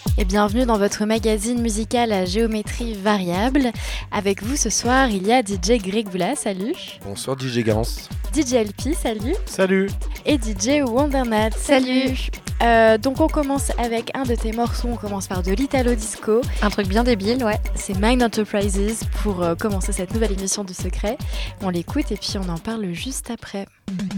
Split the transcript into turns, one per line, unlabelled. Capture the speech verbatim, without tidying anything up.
Et bienvenue dans votre magazine musical à géométrie variable. Avec vous ce soir, il y a D J Greg Boula, salut.
Bonsoir D J Garance.
D J L P, salut.
Salut.
Et D J Wondermat, salut. Euh, donc on commence avec un de tes morceaux, on commence par de l'Italo Disco.
Un truc bien débile, ouais.
C'est Mind Enterprises pour euh, commencer cette nouvelle émission du Secret. On l'écoute et puis on en parle juste après.